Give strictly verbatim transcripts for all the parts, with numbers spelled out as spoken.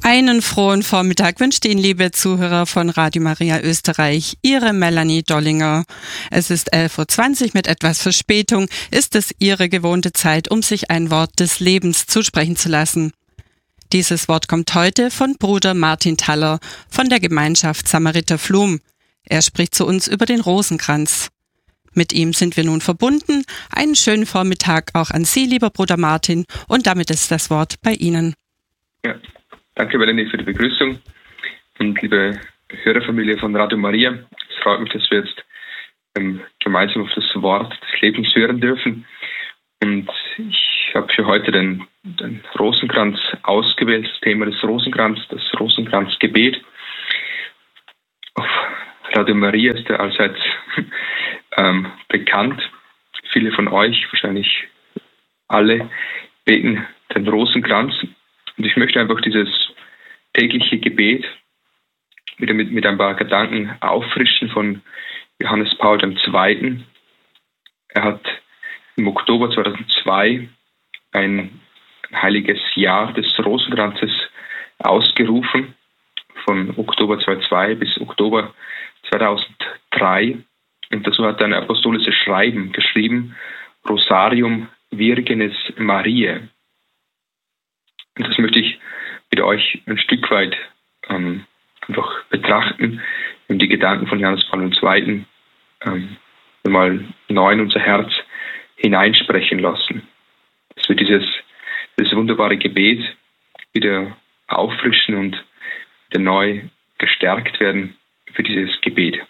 Einen frohen Vormittag wünscht Ihnen, liebe Zuhörer von Radio Maria Österreich, Ihre Melanie Dollinger. Es ist elf Uhr zwanzig, mit etwas Verspätung ist es Ihre gewohnte Zeit, um sich ein Wort des Lebens zusprechen zu lassen. Dieses Wort kommt heute von Bruder Martin Thaller von der Gemeinschaft Samariter Flum. Er spricht zu uns über den Rosenkranz. Mit ihm sind wir nun verbunden. Einen schönen Vormittag auch an Sie, lieber Bruder Martin, und damit ist das Wort bei Ihnen. Ja. Danke, Melanie, für die Begrüßung und liebe Hörerfamilie von Radio Maria. Es freut mich, dass wir jetzt ähm, gemeinsam auf das Wort des Lebens hören dürfen. Und ich habe für heute den, den Rosenkranz ausgewählt, das Thema des Rosenkranz, das Rosenkranzgebet. Auf Radio Maria ist er allseits ähm, bekannt. Viele von euch, wahrscheinlich alle, beten den Rosenkranz. Und ich möchte einfach dieses tägliche Gebet wieder mit, mit ein paar Gedanken auffrischen von Johannes Paul der Zweite. Er hat im Oktober zweitausendzwei ein heiliges Jahr des Rosenkranzes ausgerufen, von Oktober zweitausendzwei bis Oktober zweitausenddrei. Und dazu hat er ein apostolisches Schreiben geschrieben, Rosarium Virgenes Mariae. Und das möchte ich mit euch ein Stück weit ähm, einfach betrachten und die Gedanken von Johannes Paul der Zweite ähm, mal neu in unser Herz hineinsprechen lassen. Dass wir dieses, dieses wunderbare Gebet wieder auffrischen und wieder neu gestärkt werden für dieses Gebet.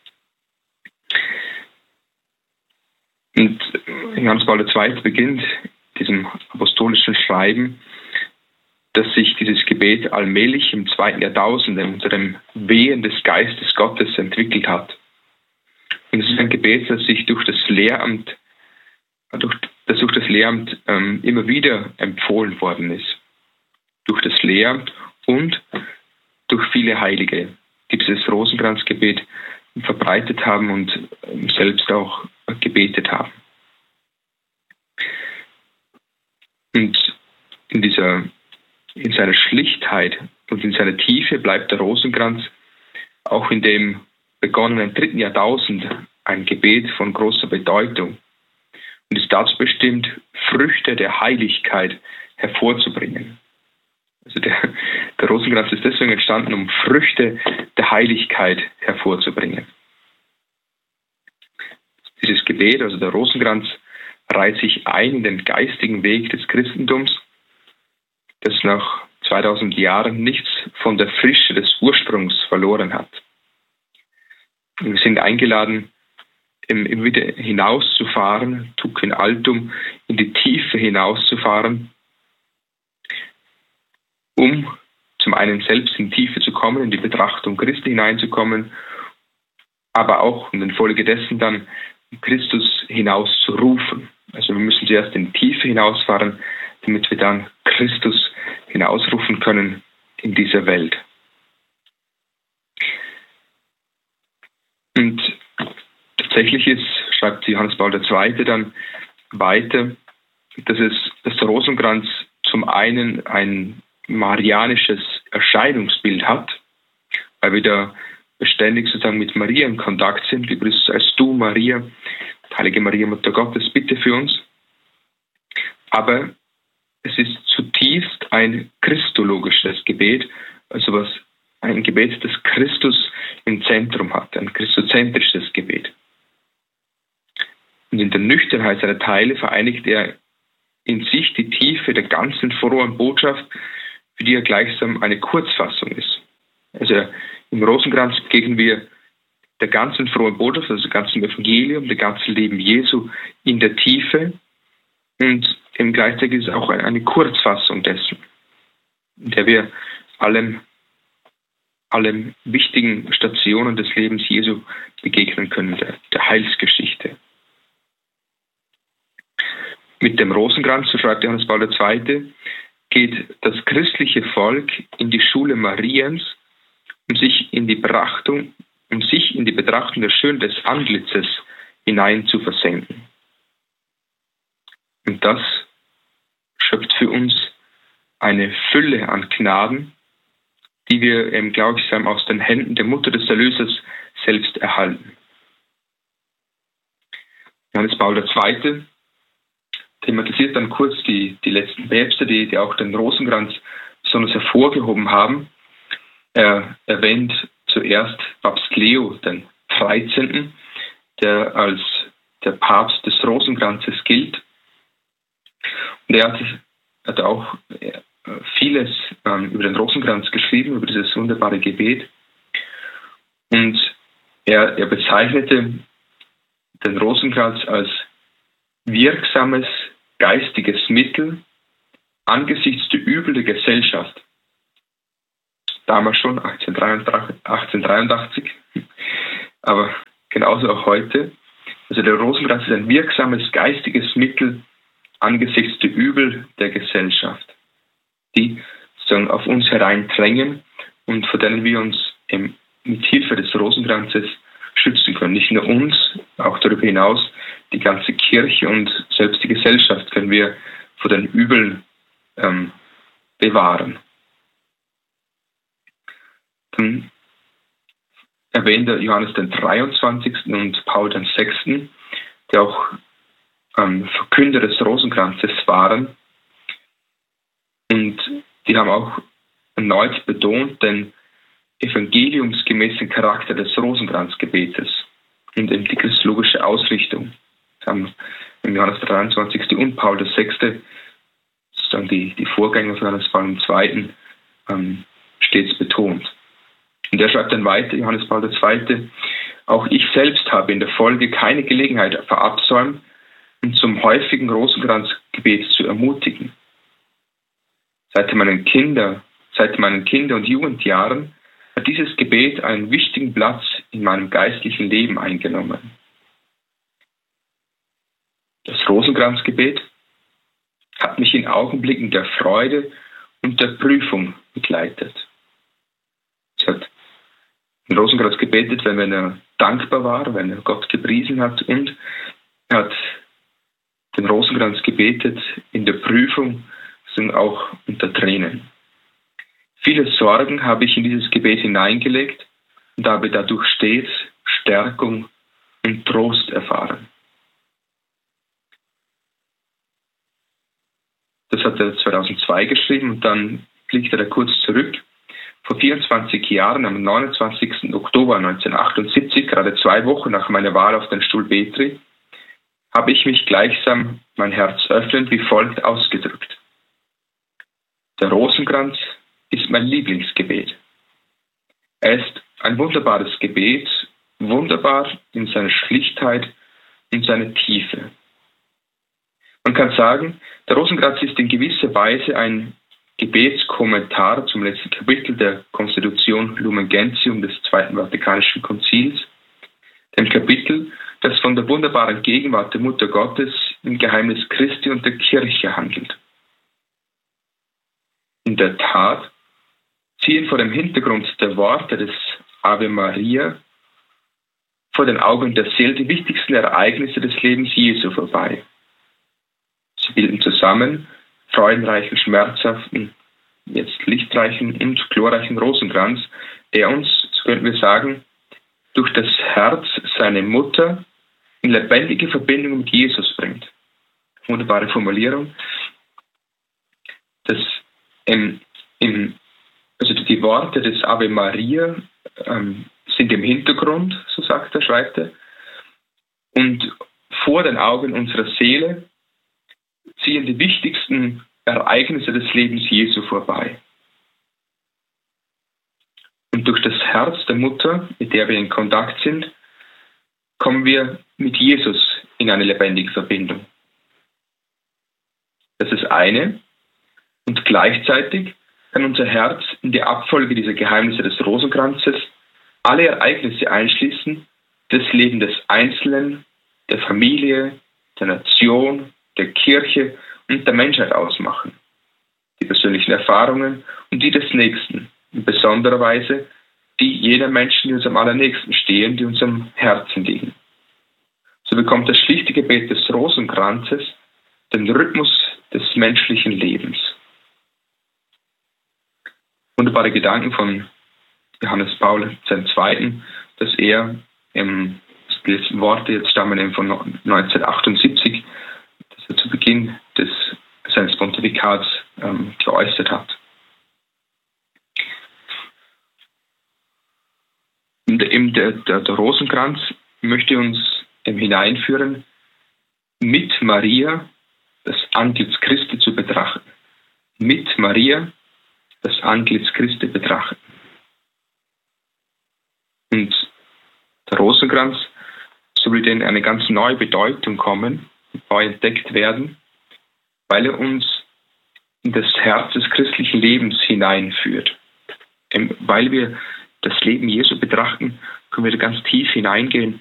Und Johannes Paul der Zweite beginnt diesem apostolischen Schreiben, dass sich dieses Gebet allmählich im zweiten Jahrtausend unter dem Wehen des Geistes Gottes entwickelt hat. Und es ist ein Gebet, das sich durch das Lehramt, durch, das durch das Lehramt ähm, immer wieder empfohlen worden ist. Durch das Lehramt und durch viele Heilige, die dieses Rosenkranzgebet verbreitet haben und ähm, selbst auch gebetet haben. Und in dieser In seiner Schlichtheit und in seiner Tiefe bleibt der Rosenkranz auch in dem begonnenen dritten Jahrtausend ein Gebet von großer Bedeutung und ist dazu bestimmt, Früchte der Heiligkeit hervorzubringen. Also der, der Rosenkranz ist deswegen entstanden, um Früchte der Heiligkeit hervorzubringen. Dieses Gebet, also der Rosenkranz, reiht sich ein in den geistigen Weg des Christentums, das nach zweitausend Jahren nichts von der Frische des Ursprungs verloren hat. Wir sind eingeladen, immer wieder hinauszufahren, tuc in altum, in die Tiefe hinauszufahren, um zum einen selbst in die Tiefe zu kommen, in die Betrachtung Christi hineinzukommen, aber auch in der Folge dessen dann Christus hinauszurufen. Also wir müssen zuerst in die Tiefe hinausfahren, damit wir dann Christus hinausrufen können in dieser Welt. Und tatsächlich ist, schreibt Johannes Paul der Zweite dann weiter, dass es dass der Rosenkranz zum einen ein marianisches Erscheinungsbild hat, weil wir da beständig sozusagen mit Maria in Kontakt sind. Gegrüßt seist du, Maria, heilige Maria, Mutter Gottes, bitte für uns. Aber es ist zutiefst ein christologisches Gebet, also was ein Gebet, das Christus im Zentrum hat, ein christozentrisches Gebet. Und in der Nüchternheit seiner Teile vereinigt er in sich die Tiefe der ganzen frohen Botschaft, für die er gleichsam eine Kurzfassung ist. Also im Rosenkranz begegnen wir der ganzen frohen Botschaft, also dem ganzen Evangelium, dem ganzen Leben Jesu in der Tiefe, und eben gleichzeitig ist es auch eine Kurzfassung dessen, in der wir allen, allen wichtigen Stationen des Lebens Jesu begegnen können, der, der Heilsgeschichte. Mit dem Rosenkranz, so schreibt Johannes Paul der Zweite, geht das christliche Volk in die Schule Mariens, um sich in die Betrachtung, um sich in die Betrachtung der Schönheit des Antlitzes hinein zu versenken. Und das schöpft für uns eine Fülle an Gnaden, die wir ähm, gleichsam aus den Händen der Mutter des Erlösers selbst erhalten. Johannes Paul der Zweite thematisiert dann kurz die, die letzten Päpste, die, die auch den Rosenkranz besonders hervorgehoben haben. Er erwähnt zuerst Papst Leo den dreizehnten, der als der Papst des Rosenkranzes gilt. Und er hat, hat auch vieles ähm, über den Rosenkranz geschrieben, über dieses wunderbare Gebet. Und er, er bezeichnete den Rosenkranz als wirksames geistiges Mittel angesichts der Übel der Gesellschaft. Damals schon, achtzehnhundertdreiundachtzig, aber genauso auch heute. Also der Rosenkranz ist ein wirksames geistiges Mittel angesichts der Übel der Gesellschaft, die sozusagen auf uns hereindrängen und vor denen wir uns ähm, mit Hilfe des Rosenkranzes schützen können. Nicht nur uns, auch darüber hinaus die ganze Kirche und selbst die Gesellschaft können wir vor den Übeln ähm, bewahren. Dann erwähnt er Johannes den dreiundzwanzigsten und Paul den sechsten, die auch ähm, Verkünder des Rosenkranzes waren. Und die haben auch erneut betont den evangeliumsgemäßen Charakter des Rosenkranzgebetes und eben die christologische Ausrichtung. Das haben im Johannes der dreiundzwanzigste und Paul der sechste, sozusagen die, die Vorgänger von Johannes Paul der zweite, ähm, stets betont. Und er schreibt dann weiter, Johannes Paul der zweite, auch ich selbst habe in der Folge keine Gelegenheit verabsäumt, um zum häufigen Rosenkranzgebet zu ermutigen. Seit meinen Kinder, seit meinen Kinder- und Jugendjahren hat dieses Gebet einen wichtigen Platz in meinem geistlichen Leben eingenommen. Das Rosenkranzgebet hat mich in Augenblicken der Freude und der Prüfung begleitet. Es hat den Rosenkranz gebetet, wenn er dankbar war, wenn er Gott gepriesen hat, und er hat den Rosenkranz gebetet in der Prüfung, sind auch unter Tränen. Viele Sorgen habe ich in dieses Gebet hineingelegt und habe dadurch stets Stärkung und Trost erfahren. Das hat er zweitausendzwei geschrieben und dann blickt er da kurz zurück. Vor vierundzwanzig Jahren, am neunundzwanzigsten Oktober neunzehnhundertachtundsiebzig, gerade zwei Wochen nach meiner Wahl auf den Stuhl Petri, habe ich mich gleichsam mein Herz öffnend wie folgt ausgedrückt. Der Rosenkranz ist mein Lieblingsgebet. Er ist ein wunderbares Gebet, wunderbar in seiner Schlichtheit und seiner Tiefe. Man kann sagen, der Rosenkranz ist in gewisser Weise ein Gebetskommentar zum letzten Kapitel der Konstitution Lumen Gentium des Zweiten Vatikanischen Konzils, dem Kapitel, das von der wunderbaren Gegenwart der Mutter Gottes im Geheimnis Christi und der Kirche handelt. In der Tat ziehen vor dem Hintergrund der Worte des Ave Maria vor den Augen der Seele die wichtigsten Ereignisse des Lebens Jesu vorbei. Sie bilden zusammen freudenreichen, schmerzhaften, jetzt lichtreichen und glorreichen Rosenkranz, der uns, so könnten wir sagen, durch das Herz seiner Mutter in lebendige Verbindung mit Jesus bringt. Wunderbare Formulierung. Das, ähm, im, also die Worte des Ave Maria ähm, sind im Hintergrund, so sagt er, schreibt er, und vor den Augen unserer Seele ziehen die wichtigsten Ereignisse des Lebens Jesu vorbei. Und durch das Herz der Mutter, mit der wir in Kontakt sind, kommen wir mit Jesus in eine lebendige Verbindung. Das ist eine. Und gleichzeitig kann unser Herz in die Abfolge dieser Geheimnisse des Rosenkranzes alle Ereignisse einschließen, die das Leben des Einzelnen, der Familie, der Nation, der Kirche und der Menschheit ausmachen. Die persönlichen Erfahrungen und die des Nächsten, in besonderer Weise die jener Menschen, die uns am allernächsten stehen, die uns am Herzen liegen. So bekommt das schlichte Gebet des Rosenkranzes den Rhythmus des menschlichen Lebens. Und wunderbare Gedanken von Johannes Paul der Zweite, dass er, ähm, die Worte jetzt stammen eben von neunzehnhundertachtundsiebzig, dass er zu Beginn des, seines Pontifikats ähm, geäußert hat. Und eben der, der, der Rosenkranz möchte uns ähm, hineinführen, mit Maria das Antlitz Christi zu betrachten. Mit Maria das Antlitz Christi betrachten. Und der Rosenkranz soll denn eine ganz neue Bedeutung kommen, neu entdeckt werden, weil er uns in das Herz des christlichen Lebens hineinführt. Ähm, weil wir das Leben Jesu betrachten, können wir da ganz tief hineingehen